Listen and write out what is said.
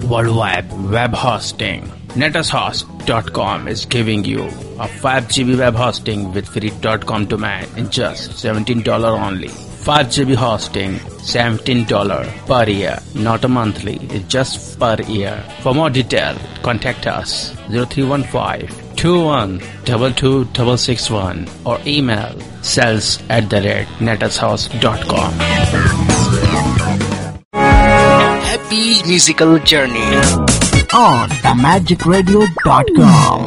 worldwide web hosting. NetAsHost.com is giving you a 5 GB web hosting with free .com domain in just $17 only. 5 GB hosting, $17 per year, not a monthly, it's just per year. For more detail, contact us 0315-2122-661 or email sales@netashouse.com. Happy musical journey on themagicradio.com.